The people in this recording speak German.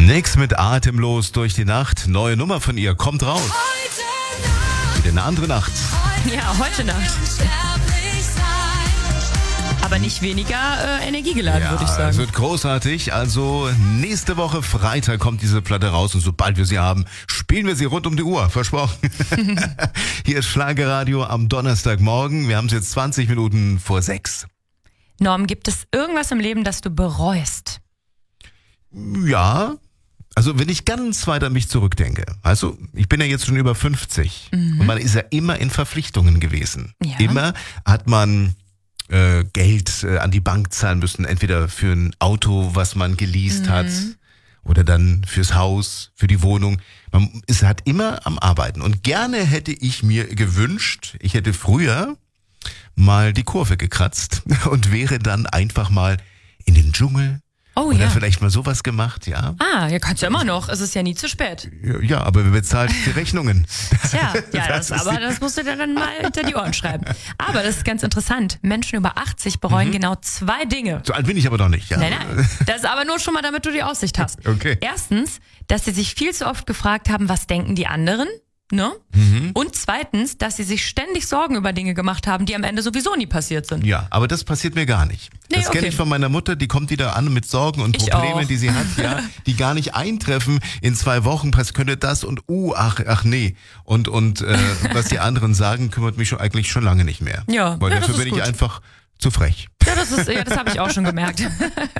Nix mit atemlos durch die Nacht. Neue Nummer von ihr kommt raus. Wieder eine andere Nacht. Ja, heute Nacht. Aber nicht weniger energiegeladen, würde ich sagen. Es wird großartig. Also nächste Woche Freitag kommt diese Platte raus und sobald wir sie haben, spielen wir sie rund um die Uhr. Versprochen. Hier ist Schlagerradio am Donnerstagmorgen. Wir haben es jetzt 20 Minuten vor 6. Norm, gibt es irgendwas im Leben, das du bereust? Ja, also wenn ich ganz weit an mich zurückdenke. Also ich bin ja jetzt schon über 50 und man ist ja immer in Verpflichtungen gewesen. Ja. Immer hat man Geld an die Bank zahlen müssen, entweder für ein Auto, was man geleast hat, oder dann fürs Haus, für die Wohnung. Man ist halt immer am Arbeiten. Und gerne hätte ich mir gewünscht, ich hätte früher mal die Kurve gekratzt und wäre dann einfach mal in den Dschungel. Oh oder ja. vielleicht mal sowas gemacht, ja. Ja, kannst du immer noch. Es ist ja nie zu spät. Ja, aber wer bezahlt die Rechnungen? Tja, ja, das musst du dir dann mal hinter die Ohren schreiben. Aber das ist ganz interessant. Menschen über 80 bereuen genau 2 Dinge. So alt bin ich aber noch nicht, ja. Nein. Das ist aber nur schon mal, damit du die Aussicht hast. Okay. Erstens, dass sie sich viel zu oft gefragt haben, was denken die anderen? Ne? Und zweitens, dass sie sich ständig Sorgen über Dinge gemacht haben, die am Ende sowieso nie passiert sind. Ja, aber das passiert mir gar nicht. Nee, Das kenne okay. ich von meiner Mutter, die kommt wieder an mit Sorgen und Ich Problemen, auch. die sie hat, ja, die gar nicht eintreffen. In 2 Wochen könnte das und ach nee. Und was die anderen sagen, kümmert mich eigentlich schon lange nicht mehr. Ja, Weil ja, das dafür ist bin ich gut. einfach zu frech. Ja, das habe ich auch schon gemerkt.